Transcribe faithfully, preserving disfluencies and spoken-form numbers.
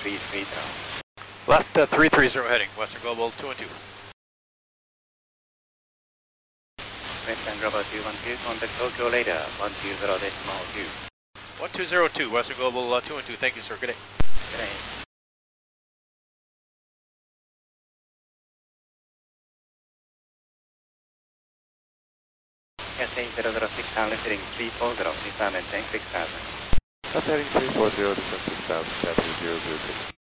three three zero. Left uh, three three zero heading, Western Global two one two. Western Global two one two, contact Tokyo later, one two zero decimal two. one two zero two, Western Global uh, two one two, thank you sir, good day. Good day. Cathay zero zero six thousand, heading three four zero, please maintain six thousand. That's heading three four zero, descend six thousand, Cathay zero zero six.